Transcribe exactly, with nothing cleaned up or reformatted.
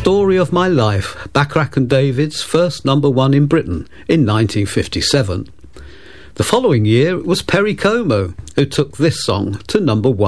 Story of My Life, Bacharach and David's first number one in Britain in nineteen fifty-seven. The following year it was Perry Como who took this song to number one.